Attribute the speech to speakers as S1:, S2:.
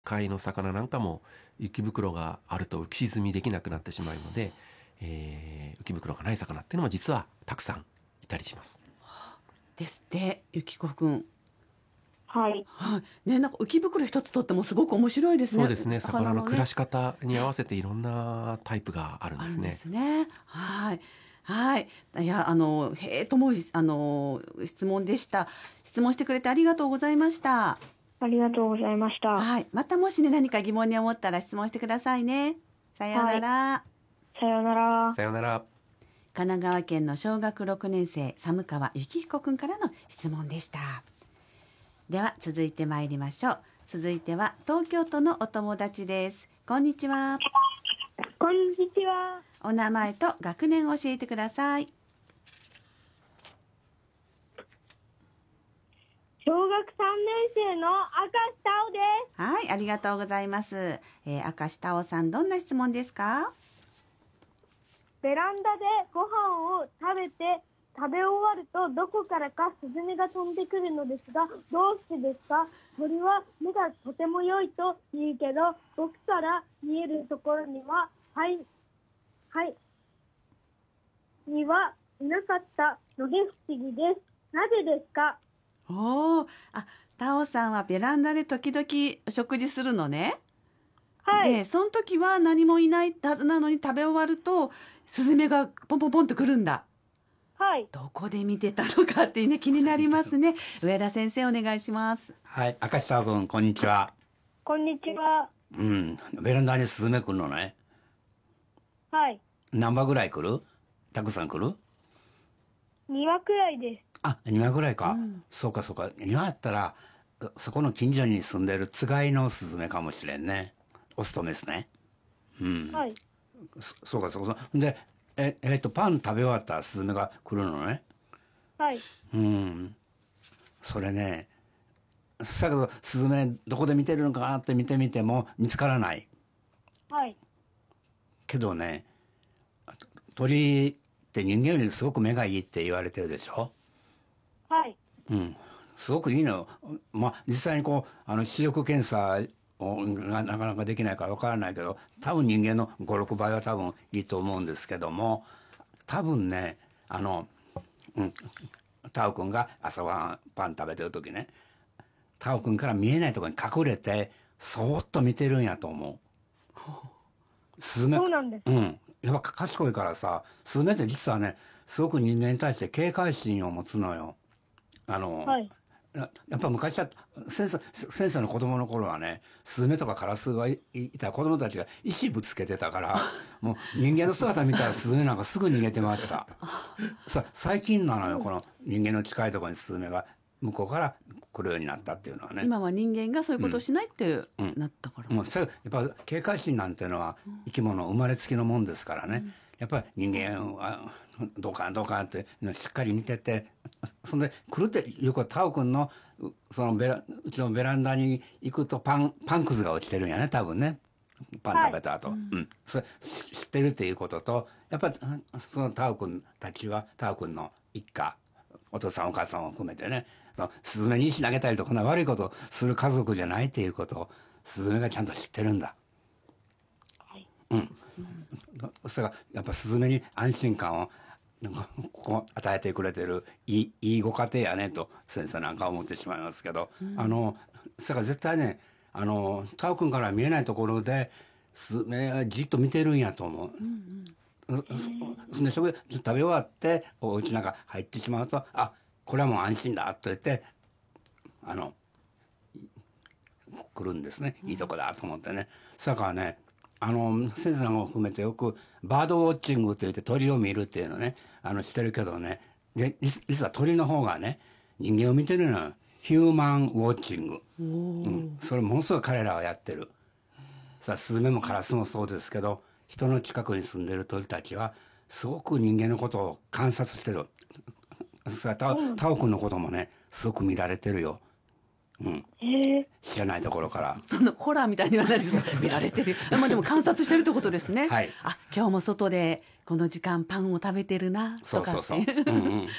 S1: 貝の魚なんかも浮き袋があると浮き沈みできなくなってしまうので、浮き袋がない魚っていうのも実はたくさんいたりします。
S2: ですってゆきこくん。
S3: はい。
S2: はいね、なんか浮き袋一つとってもすごく面白いですね。
S1: そうですね、魚の暮ら
S2: し
S1: し方に合わせていろんなタイプがあるんですね。
S2: あるんですね。はい。はい。いや、へえと思う、質問でした。質問してくれてありがとうございました。
S3: ありがとうございました。
S2: はい。またもしね、何か疑問に思ったら質問してくださいね。さようなら。
S3: さようなら。
S1: さようなら。
S2: 神奈川県の小学6年生、寒川幸彦くんからの質問でした。では、続いて参りましょう。続いては、東京都のお友達です。こんにちは。
S3: こんにちは。
S2: お名前と学年を教えてください。
S3: 小学3年生の明石太郎です。
S2: はい、ありがとうございます。明石太郎さん、どんな質問ですか？
S3: ベランダでご飯を食べ終わるとどこからかスズメが飛んでくるのですが、どうしてですか？鳥は目がとても良いと言うけど、僕から見えるところににはいなかったので不思議です。なぜですか？
S2: おー、太郎さんはベランダで時々食事するのね。
S3: はい。
S2: で、その時は何もいないはずなのに食べ終わるとスズメがポンポンポンと来るんだ。
S3: はい。
S2: どこで見てたのかってね、気になりますね。上田先生、お願いします。
S4: はい、明石太郎君、こんにちは。
S3: こんにちは。
S4: ベランダにスズメ来るのね。
S3: はい。
S4: 何羽ぐらい来る？たくさん来る？
S3: 2羽くらいです。
S4: あ、2羽ぐらいか。そうかそうか。2羽やったら、そこの近所に住んでるつがいのスズメかもしれんね。オスとメスね。
S3: はい。
S4: そうかそうか。で、パン食べ終わったらスズメが来るのね。
S3: はい。
S4: それね、だけどスズメどこで見てるのかなって見てみても見つからない。
S3: はい。
S4: けどね、鳥って人間よりすごく目がいいって言われてるでしょ。
S3: はい。
S4: すごくいいの。実際に視力検査がなかなかできないからわからないけど、多分人間の5、6倍は多分いいと思うんですけども、多分ね、タオ君が朝ごはんパン食べてる時ね、タオ君から見えないところに隠れてそーっと見てるんやと思う。スズメ、
S3: そうなんです。
S4: やっぱ賢いからさ、スズメって実はね、すごく人間に対して警戒心を持つのよ。
S3: はい。
S4: やっぱ昔は先生の子供の頃はね、スズメとかカラスがいたら子供たちが石ぶつけてたから、もう人間の姿見たらスズメなんかすぐ逃げてました。最近なのよ、この人間の近いところにスズメが向こうから来るようになったっていうのはね。
S2: 今は人間がそういうことをしないってなったから。
S4: もうやっぱ警戒心なんていうのは生き物生まれつきのもんですからね。やっぱり人間はどうかってしっかり見てて、そんで来るっていうこと、タオ君のうちのベランダに行くとパンくずが落ちてるんやね、多分ね。パン食べた後、それ知ってるっていうことと、やっぱりそのタオ君たちはタオ君の一家、お父さんお母さんを含めてね、スズメに石投げたりとこんな悪いことをする家族じゃないっていうことをスズメがちゃんと知ってるんだ。それがやっぱスズメに安心感を与えてくれてるいいご家庭やねと先生なんか思ってしまいますけど、それから絶対ね、タオ君から見えないところでスズメはじっと見てるんやと思う。そんで食べ終わってお家なんか入ってしまうと、これはもう安心だと言って来るんですね。いいとこだと思ってね。それからね、先生も含めてよくバードウォッチングといって鳥を見るっていうのね、してるけどね、で実は鳥の方がね、人間を見てるのよ。ヒューマンウォッチング。それものすごい彼らはやってる。さあスズメもカラスもそうですけど、人の近くに住んでる鳥たちはすごく人間のことを観察してる。それからタオ君のこともね、すごく見られてるよ。知らないところから。
S2: そのホラーみたいにはないですけど見られてる。でも観察してるってことですね。
S4: はい。
S2: 今日も外でこの時間パンを食べてるなとかって。
S4: そう。